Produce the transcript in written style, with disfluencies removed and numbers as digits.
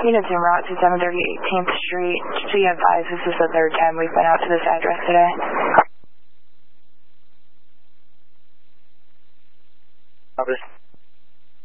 Units en route to 730 18th Street. So you advise this is the third time we've been out to this address today. Copy.